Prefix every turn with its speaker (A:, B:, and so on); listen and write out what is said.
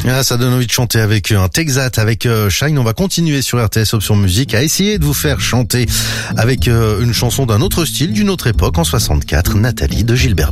A: Ah, ça donne envie de chanter avec un Texat, avec Shine. On va continuer sur RTS Option Musique à essayer de vous faire chanter avec une chanson d'un autre style, d'une autre époque, en 64, Nathalie de Gilbert.